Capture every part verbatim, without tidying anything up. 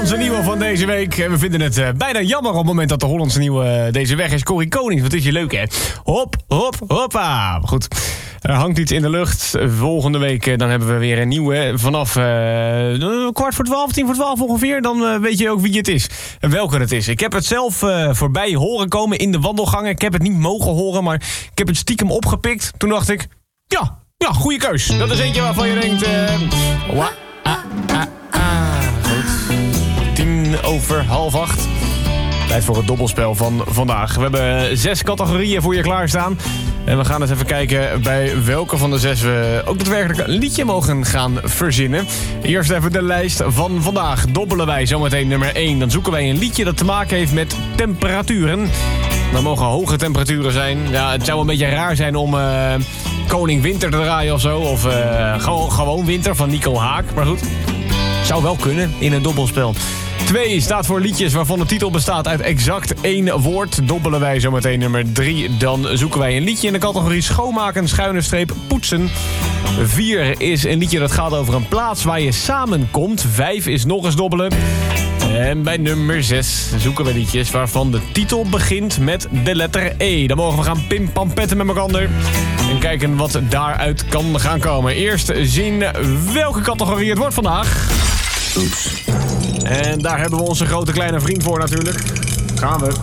Hollandse nieuwe van deze week. En we vinden het uh, bijna jammer op het moment dat de Hollandse nieuwe uh, deze weg is. Corrie Konings, wat is je leuk hè? Hop, hop, hoppa. Maar goed, er hangt iets in de lucht. Volgende week uh, dan hebben we weer een nieuwe. Vanaf uh, kwart voor twaalf, tien voor twaalf ongeveer. Dan uh, weet je ook wie het is en welke het is. Ik heb het zelf uh, voorbij horen komen in de wandelgangen. Ik heb het niet mogen horen, maar ik heb het stiekem opgepikt. Toen dacht ik, ja, ja, goede keus. Dat is eentje waarvan je denkt... Uh, wa, ah, ah, ah. Goed. Tien over half acht. Tijd voor het dobbelspel van vandaag. We hebben zes categorieën voor je klaarstaan. En we gaan eens even kijken bij welke van de zes we ook daadwerkelijk een liedje mogen gaan verzinnen. Eerst even de lijst van vandaag. Dobbelen wij zometeen nummer één. Dan zoeken wij een liedje dat te maken heeft met temperaturen. Dan mogen hoge temperaturen zijn. Ja, het zou een beetje raar zijn om uh, Koning Winter te draaien of zo. Of uh, gewoon, gewoon Winter van Nico Haak. Maar goed, zou wel kunnen in een dobbelspel. Twee staat voor liedjes waarvan de titel bestaat uit exact één woord. Dobbelen wij zometeen nummer drie. Dan zoeken wij een liedje in de categorie schoonmaken, schuine streep, poetsen. Vier is een liedje dat gaat over een plaats waar je samenkomt. Vijf is nog eens dobbelen. En bij nummer zes zoeken we liedjes waarvan de titel begint met de letter E. Dan mogen we gaan pimpampetten met elkaar. En kijken wat daaruit kan gaan komen. Eerst zien welke categorie het wordt vandaag. Oeps. En daar hebben we onze grote kleine vriend voor natuurlijk. Gaan we.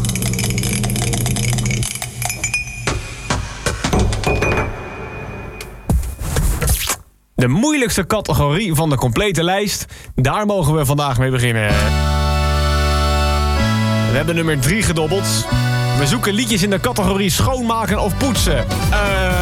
De moeilijkste categorie van de complete lijst. Daar mogen we vandaag mee beginnen. We hebben nummer drie gedobbeld. We zoeken liedjes in de categorie schoonmaken of poetsen. Uh,